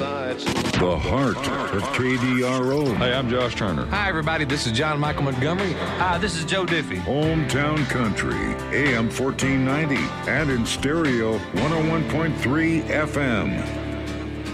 sides. The heart of KDRO. Hey, I'm Josh Turner. Hi, everybody. This is John Michael Montgomery. Hi, this is Joe Diffie. Hometown Country, AM 1490, and in stereo 101.3 FM.